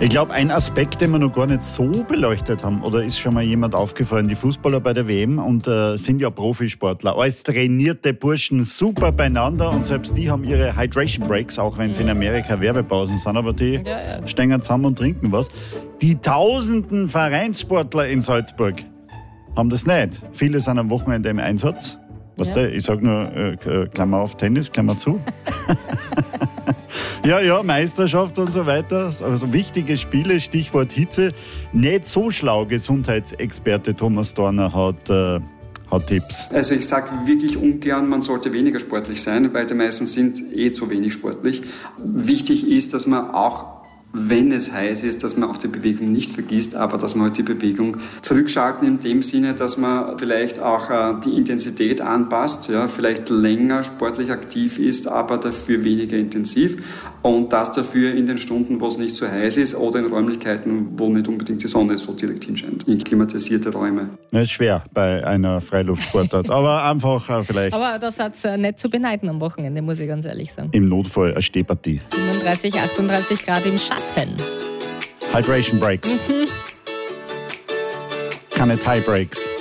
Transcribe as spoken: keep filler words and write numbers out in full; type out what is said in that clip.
Ich glaube, ein Aspekt, den wir noch gar nicht so beleuchtet haben, oder ist schon mal jemand aufgefallen, die Fußballer bei der W M und äh, sind ja Profisportler, als trainierte Burschen super beieinander und selbst die haben ihre Hydration Breaks, auch wenn sie in Amerika Werbepausen sind, aber die ja, ja. stehen zusammen und trinken was. Die tausenden Vereinssportler in Salzburg haben das nicht. Viele sind am Wochenende im Einsatz. Weißt ja. du, ich sage nur, äh, Klammer auf Tennis, Klammer zu. Ja, ja, Meisterschaft und so weiter. Also wichtige Spiele, Stichwort Hitze. Nicht so schlau, Gesundheitsexperte Thomas Dorner hat, äh, hat Tipps. Also ich sage wirklich ungern, man sollte weniger sportlich sein, weil die meisten sind eh zu wenig sportlich. Wichtig ist, dass man auch, wenn es heiß ist, dass man auf die Bewegung nicht vergisst, aber dass man halt die Bewegung zurückschalten in dem Sinne, dass man vielleicht auch äh, die Intensität anpasst, ja, vielleicht länger sportlich aktiv ist, aber dafür weniger intensiv und das dafür in den Stunden, wo es nicht so heiß ist oder in Räumlichkeiten, wo nicht unbedingt die Sonne so direkt hinscheint, in klimatisierte Räume. Das ist schwer bei einer Freiluftsportart, aber einfach äh, vielleicht. Aber das hat es äh, nicht zu beneiden am Wochenende, muss ich ganz ehrlich sagen. Im Notfall eine Stehpartie. siebenunddreißig, achtunddreißig Grad im Schatten. Hydration Breaks. Mhm. Keine Tie Breaks.